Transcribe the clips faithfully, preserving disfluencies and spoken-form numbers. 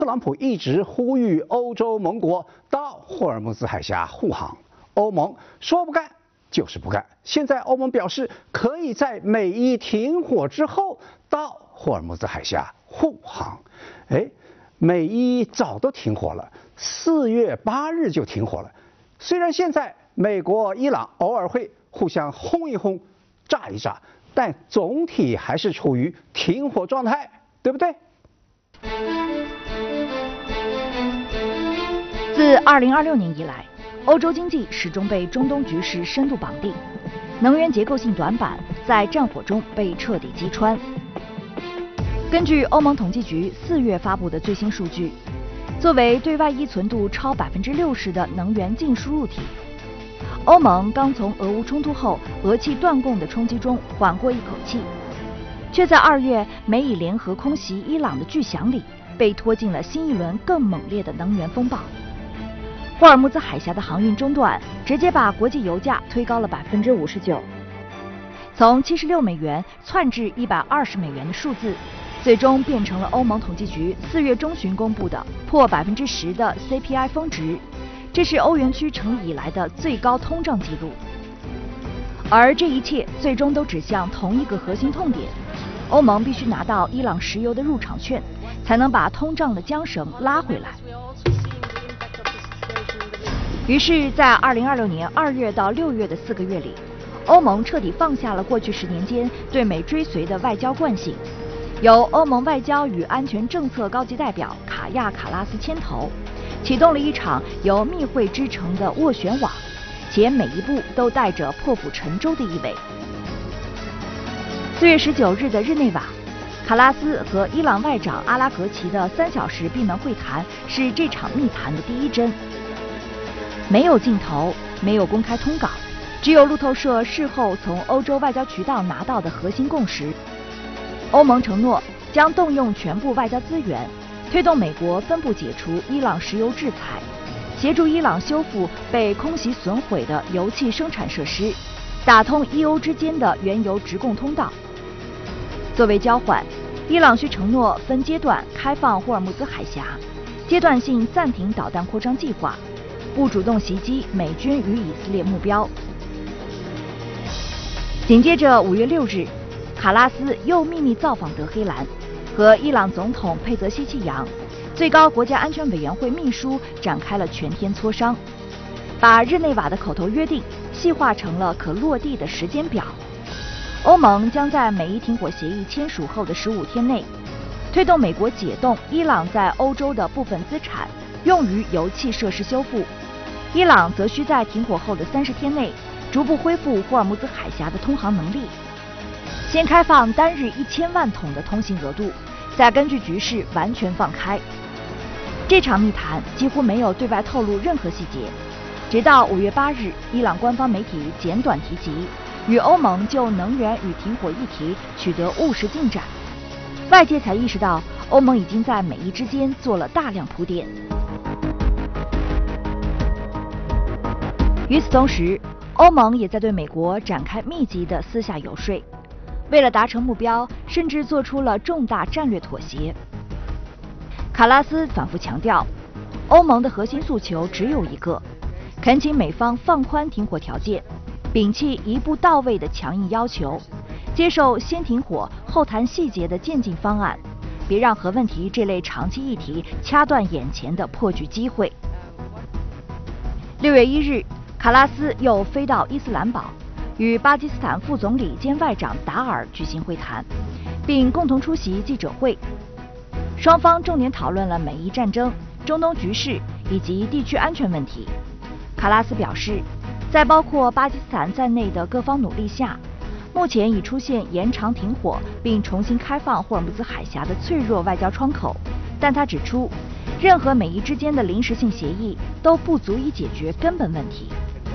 特朗普一直呼吁欧洲盟国到霍尔木兹海峡护航，欧盟说不干就是不干。现在欧盟表示可以在美伊停火之后到霍尔木兹海峡护航。哎，美伊早都停火了，四月八日就停火了。虽然现在美国、伊朗偶尔会互相轰一轰、炸一炸，但总体还是处于停火状态，对不对？ 自二零二六年以来，欧洲经济始终被中东局势深度绑定，能源结构性短板在战火中被彻底击穿。根据欧盟统计局四月发布的最新数据，作为对外依存度超百分之六十的能源净输入体，欧盟刚从俄乌冲突后俄气断供的冲击中缓过一口气，却在二月美以联合空袭伊朗的巨响里，被拖进了新一轮更猛烈的能源风暴。霍尔木兹海峡的航运中断，直接把国际油价推高了百分之五十九，从七十六美元窜至一百二十美元的数字，最终变成了欧盟统计局四月中旬公布的破百分之十的 C P I 峰值，这是欧元区成立以来的最高通胀记录。而这一切最终都指向同一个核心痛点：欧盟必须拿到伊朗石油的入场券，才能把通胀的缰绳拉回来。于是，在二零二六年二月到六月的四个月里，欧盟彻底放下了过去十年间对美追随的外交惯性，由欧盟外交与安全政策高级代表卡亚·卡拉斯牵头，启动了一场由密会织成的斡旋网，且每一步都带着破釜沉舟的意味。四月十九日的日内瓦，卡拉斯和伊朗外长阿拉格齐的三小时闭门会谈是这场密谈的第一针。没有镜头，没有公开通稿，只有路透社事后从欧洲外交渠道拿到的核心共识。欧盟承诺将动用全部外交资源，推动美国分步解除伊朗石油制裁，协助伊朗修复被空袭损毁的油气生产设施，打通伊欧之间的原油直供通道。作为交换，伊朗需承诺分阶段开放霍尔木兹海峡，阶段性暂停导弹扩张计划，不主动袭击美军与以色列目标。紧接着五月六日，卡拉斯又秘密造访德黑兰，和伊朗总统佩泽希契扬、最高国家安全委员会秘书展开了全天磋商，把日内瓦的口头约定细化成了可落地的时间表。欧盟将在美伊停火协议签署后的十五天内，推动美国解冻伊朗在欧洲的部分资产，用于油气设施修复。伊朗则需在停火后的三十天内，逐步恢复霍尔木兹海峡的通航能力，先开放单日一千万桶的通行额度，再根据局势完全放开。这场密谈几乎没有对外透露任何细节，直到五月八日，伊朗官方媒体简短提及与欧盟就能源与停火议题取得务实进展，外界才意识到欧盟已经在美伊之间做了大量铺垫。与此同时，欧盟也在对美国展开密集的私下游说，为了达成目标，甚至做出了重大战略妥协。卡拉斯反复强调，欧盟的核心诉求只有一个，恳请美方放宽停火条件，摒弃一步到位的强硬要求，接受先停火后谈细节的渐进方案，别让核问题这类长期议题掐断眼前的破局机会。六月一日，卡拉斯又飞到伊斯兰堡，与巴基斯坦副总理兼外长达尔举行会谈，并共同出席记者会。双方重点讨论了美伊战争、中东局势以及地区安全问题。卡拉斯表示，在包括巴基斯坦在内的各方努力下，目前已出现延长停火并重新开放霍尔木兹海峡的脆弱外交窗口，但他指出，任何美伊之间的临时性协议都不足以解决根本问题。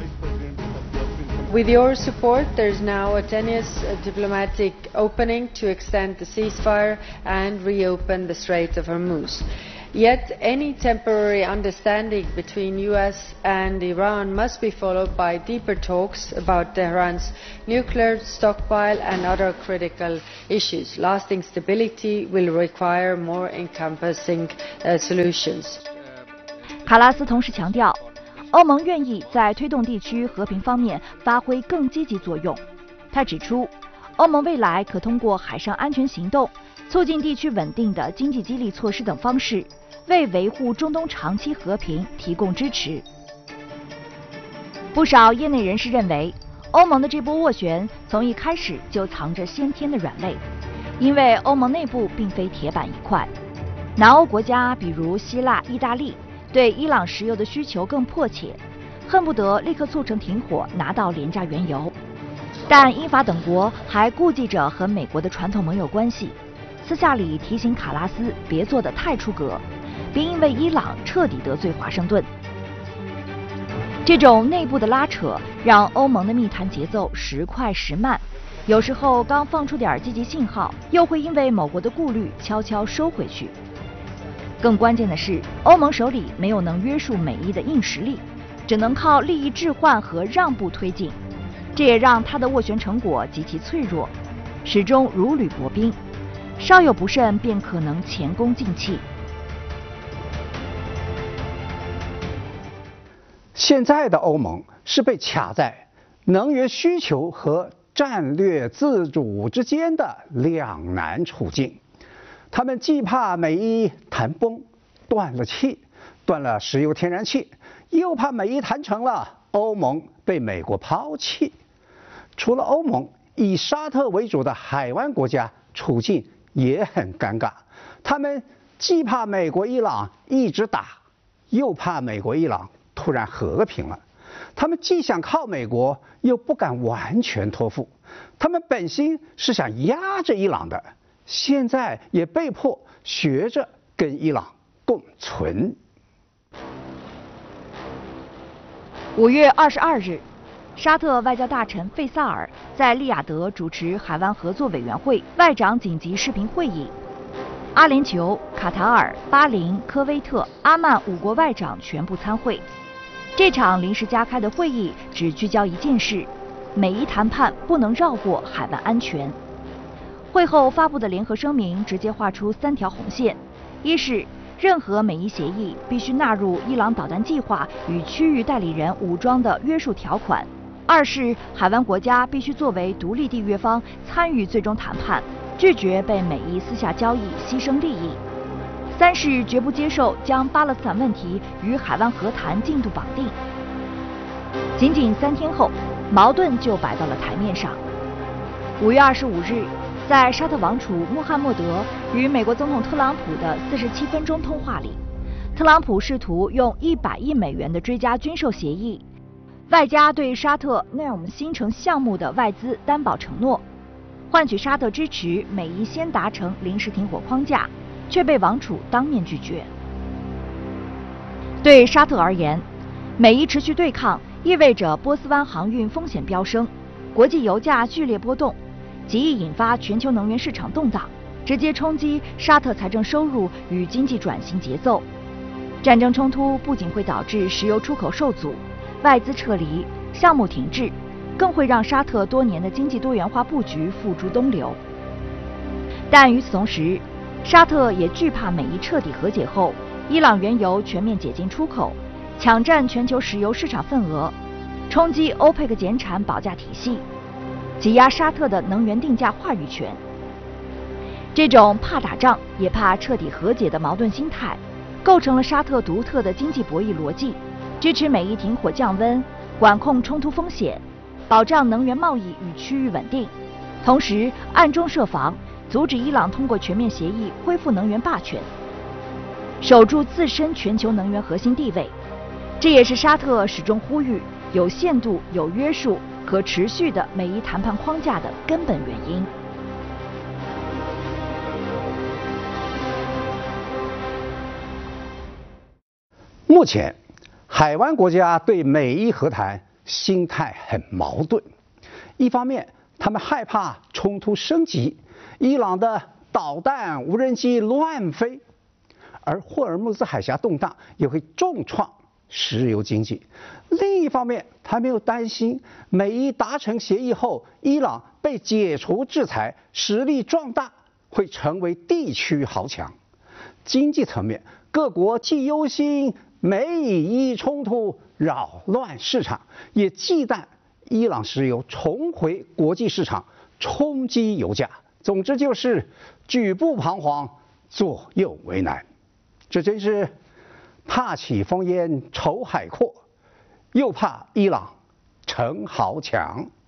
With your support, there is now a tenuous uh, diplomatic opening to extend the ceasefire and reopen the Strait of Hormuz. Yet, any temporary understanding between U S and Iran must be followed by deeper talks about Tehran's nuclear stockpile and other critical issues. Lasting stability will require more encompassing uh, solutions. 卡拉斯同时强调，欧盟愿意在推动地区和平方面发挥更积极作用。他指出，欧盟未来可通过海上安全行动、促进地区稳定的经济激励措施等方式，为维护中东长期和平提供支持。不少业内人士认为，欧盟的这波斡旋从一开始就藏着先天的软肋，因为欧盟内部并非铁板一块。南欧国家比如希腊、意大利对伊朗石油的需求更迫切，恨不得立刻促成停火，拿到廉价原油。但英法等国还顾忌着和美国的传统盟友关系，私下里提醒卡拉斯别做得太出格，别因为伊朗彻底得罪华盛顿。这种内部的拉扯让欧盟的密谈节奏时快时慢，有时候刚放出点积极信号，又会因为某国的顾虑悄悄收回去。更关键的是，欧盟手里没有能约束美伊的硬实力，只能靠利益置换和让步推进，这也让他的斡旋成果极其脆弱，始终如履薄冰，稍有不慎便可能前功尽弃。 现在的欧盟是被卡在能源需求和战略自主之间的两难处境。他们既怕美伊谈崩，断了气，断了石油天然气，又怕美伊谈成了，欧盟被美国抛弃。除了欧盟，以沙特为主的海湾国家处境也很尴尬。他们既怕美国伊朗一直打，又怕美国伊朗突然和平了。他们既想靠美国，又不敢完全托付。他们本心是想压着伊朗的，现在也被迫学着跟伊朗共存。 五月二十二日，沙特外交大臣费萨尔在利雅得主持海湾合作委员会外长紧急视频会议，阿联酋、卡塔尔、巴林、科威特、阿曼五国外长全部参会。这场临时加开的会议只聚焦一件事：美伊谈判不能绕过海湾安全。会后发布的联合声明直接画出三条红线：一是任何美伊协议必须纳入伊朗导弹计划与区域代理人武装的约束条款；二是海湾国家必须作为独立缔约方参与最终谈判，拒绝被美伊私下交易牺牲利益；三是绝不接受将巴勒斯坦问题与海湾和谈进度绑定。仅仅三天后，矛盾就摆到了台面上。五月二十五日，在沙特王储穆罕默德与美国总统特朗普的四十七分钟通话里，特朗普试图用一百亿美元的追加军售协议，外加对沙特 N E O M 新城项目的外资担保承诺，换取沙特支持美伊先达成临时停火框架，却被王储当面拒绝。对沙特而言，美伊持续对抗意味着波斯湾航运风险飙升，国际油价剧烈波动，极易引发全球能源市场动荡，直接冲击沙特财政收入与经济转型节奏。战争冲突不仅会导致石油出口受阻、外资撤离、项目停滞，更会让沙特多年的经济多元化布局付诸东流。但与此同时，沙特也惧怕美伊彻底和解后，伊朗原油全面解禁出口，抢占全球石油市场份额，冲击欧佩克减产保价体系，挤压沙特的能源定价话语权。这种怕打仗也怕彻底和解的矛盾心态，构成了沙特独特的经济博弈逻辑，支持美伊停火降温，管控冲突风险，保障能源贸易与区域稳定，同时暗中设防，阻止伊朗通过全面协议恢复能源霸权，守住自身全球能源核心地位。这也是沙特始终呼吁有限度、有约束、可持续的美伊谈判框架的根本原因。 目前，海湾国家对美伊和谈心态很矛盾。一方面，他们害怕冲突升级，伊朗的导弹、无人机乱飞； 而霍尔木兹海峡动荡也会重创石油经济。另一方面，他没有担心美伊达成协议后，伊朗被解除制裁，实力壮大，会成为地区豪强。经济层面，各国既忧心美以伊冲突扰乱市场，也忌惮伊朗石油重回国际市场，冲击油价。总之就是举步彷徨，左右为难。这真是怕起风烟愁海阔，又怕伊朗成豪强。